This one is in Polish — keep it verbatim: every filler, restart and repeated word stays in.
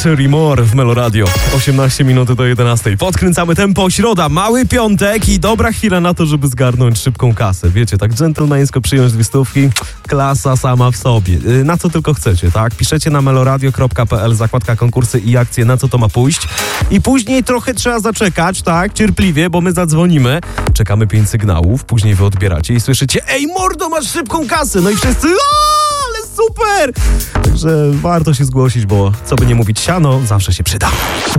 Rimor w Melo Radio. osiemnaście minut do jedenastej. Podkręcamy tempo, środa, mały piątek i dobra chwila na to, żeby zgarnąć szybką kasę. Wiecie, tak dżentelmeńsko przyjąć dwie stówki, klasa sama w sobie. Yy, na co tylko chcecie, tak? Piszecie na meloradio kropka pe el, zakładka konkursy i akcje, na co to ma pójść. I później trochę trzeba zaczekać, tak? Cierpliwie, bo my zadzwonimy. Czekamy pięć sygnałów, później wy odbieracie i słyszycie: ej mordo, masz szybką kasę! No i wszyscy: o, ale super! Także warto się zgłosić, bo co by nie mówić, siano zawsze się przyda.